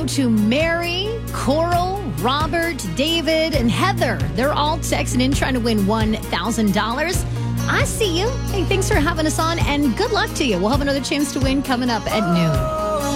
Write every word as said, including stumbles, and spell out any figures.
go to Mary, Coral, Robert, David, and Heather. They're all texting in trying to win one thousand dollars. I see you. Hey, thanks for having us on, and good luck to you. We'll have another chance to win coming up at noon.